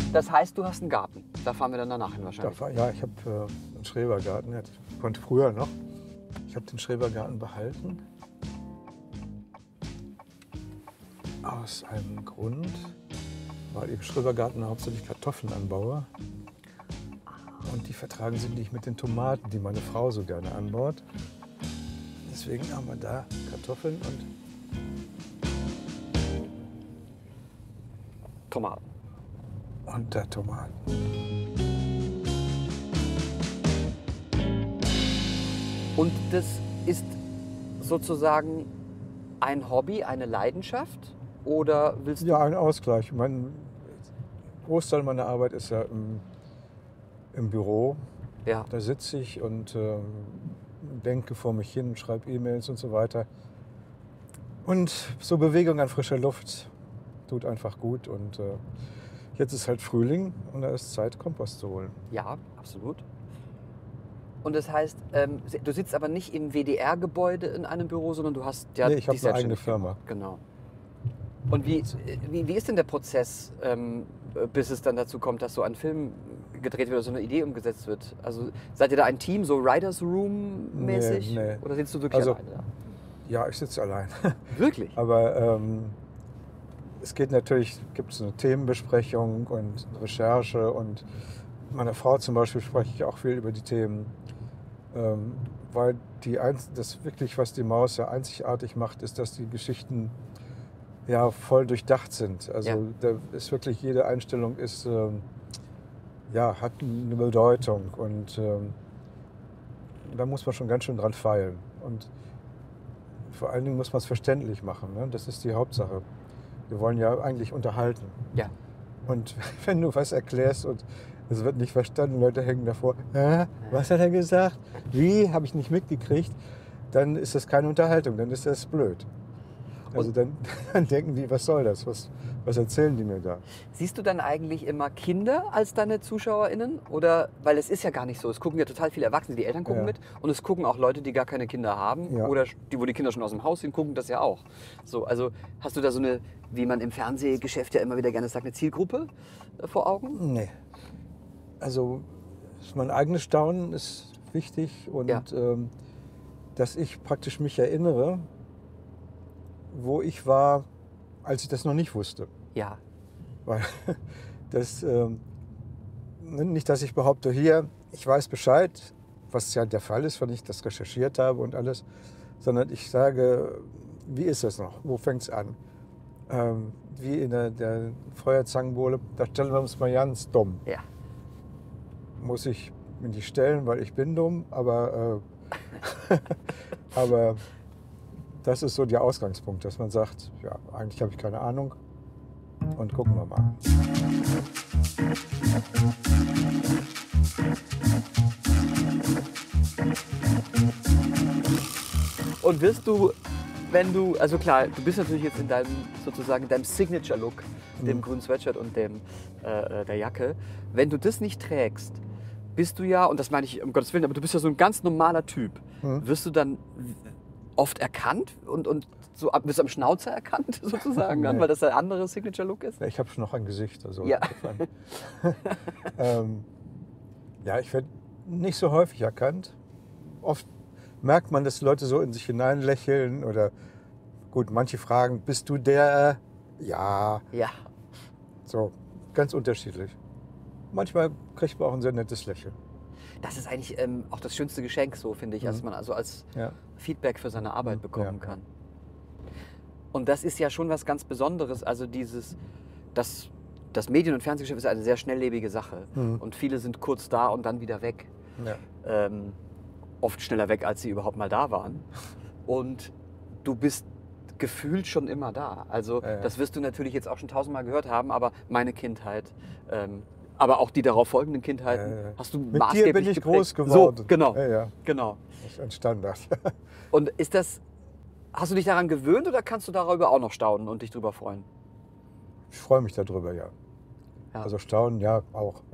Das heißt, du hast einen Garten. Da fahren wir dann danach hin wahrscheinlich. Ja, ich habe einen Schrebergarten. Ich konnte früher noch. Ich habe den Schrebergarten behalten. Aus einem Grund, weil ich im Schrebergarten hauptsächlich Kartoffeln anbaue. Und die vertragen sich nicht mit den Tomaten, die meine Frau so gerne anbaut. Deswegen haben wir da Kartoffeln und Tomaten. und da Tomaten. Und das ist sozusagen ein Hobby, eine Leidenschaft? Oder willst du... Ja, ein Ausgleich. Mein Großteil meiner Arbeit ist ja im Büro. Ja. Da sitze ich und denke vor mich hin, schreibe E-Mails und so weiter. Und so Bewegung an frischer Luft tut einfach gut. Und jetzt ist halt Frühling und da ist Zeit, Kompost zu holen. Ja, absolut. Und das heißt, du sitzt aber nicht im WDR-Gebäude in einem Büro, sondern du hast ja Nee, ich habe dich eine eigene selbstständig Firma. gemacht. Genau. Und wie ist denn der Prozess, bis es dann dazu kommt, dass so ein Film gedreht wird oder so eine Idee umgesetzt wird? Also seid ihr da ein Team, so Writers Room mäßig? Nee. Oder sitzt du wirklich Also, alleine da? Ja, ich sitze allein. Wirklich? Aber es geht natürlich, gibt es eine Themenbesprechung und eine Recherche. Und mit meiner Frau zum Beispiel spreche ich auch viel über die Themen. Weil das wirklich, was die Maus ja einzigartig macht, ist, dass die Geschichten ja voll durchdacht sind. Also Ja. da ist wirklich jede Einstellung ist, hat eine Bedeutung und da muss man schon ganz schön dran feilen. Und vor allen Dingen muss man es verständlich machen. Ne? Das ist die Hauptsache. Wir wollen ja eigentlich unterhalten. Ja. Und wenn du was erklärst und es wird nicht verstanden, Leute hängen davor, was hat er gesagt? Wie? Habe ich nicht mitgekriegt? Dann ist das keine Unterhaltung, dann ist das blöd. Also dann denken die, was soll das? Was erzählen die mir da? Siehst du dann eigentlich immer Kinder als deine ZuschauerInnen? Oder, weil es ist ja gar nicht so. Es gucken ja total viele Erwachsene, die Eltern gucken Ja. mit. Und es gucken auch Leute, die gar keine Kinder haben. Ja. Oder wo die Kinder schon aus dem Haus sind, gucken das ja auch. So, also hast du da so eine, wie man im Fernsehgeschäft ja immer wieder gerne sagt, eine Zielgruppe vor Augen? Nee. Also mein eigenes Staunen ist wichtig und Ja. dass ich praktisch mich erinnere, wo ich war, als ich das noch nicht wusste. Ja. Weil das, nicht, dass ich behaupte, hier, ich weiß Bescheid, was ja der Fall ist, wenn ich das recherchiert habe und alles, sondern ich sage, wie ist das noch? Wo fängt es an? Wie in der Feuerzangenbowle, da stellen wir uns mal ganz dumm. Ja. Muss ich mir nicht stellen, weil ich bin dumm, aber, aber das ist so der Ausgangspunkt, dass man sagt, ja, eigentlich habe ich keine Ahnung und gucken wir mal. Und wirst du, wenn du, also klar, du bist natürlich jetzt in deinem, sozusagen, in deinem Signature-Look, dem grünen Sweatshirt und der Jacke. Wenn du das nicht trägst, bist du ja, und das meine ich um Gottes Willen, aber du bist ja so ein ganz normaler Typ. Wirst du dann oft erkannt und so bist du am Schnauzer erkannt sozusagen, Nee. weil das ein anderer Signature-Look ist? Ja, ich habe schon noch ein Gesicht. Also Ja. Ja, ich werde nicht so häufig erkannt. Oft merkt man, dass Leute so in sich hineinlächeln oder gut, manche fragen, bist du der? Ja, Ja. so ganz unterschiedlich. Manchmal kriegt man auch ein sehr nettes Lächeln. Das ist eigentlich auch das schönste Geschenk, so finde ich, dass man also als Ja. Feedback für seine Arbeit bekommen Ja. kann. Und das ist ja schon was ganz Besonderes. Also das Medien- und Fernsehgeschäft ist eine sehr schnelllebige Sache. Und viele sind kurz da und dann wieder weg. Ja. Oft schneller weg, als sie überhaupt mal da waren. Und du bist gefühlt schon immer da. Also Ja. das wirst du natürlich jetzt auch schon tausendmal gehört haben, aber meine Kindheit, aber auch die darauf folgenden Kindheiten, hast du Mit dir maßgeblich bin ich geprägt. groß geworden. So, genau. Ja. Genau. Das ist ein Standard. Und hast du dich daran gewöhnt oder kannst du darüber auch noch staunen und dich drüber freuen? Ich freue mich darüber, ja. Ja. Also staunen, ja, auch.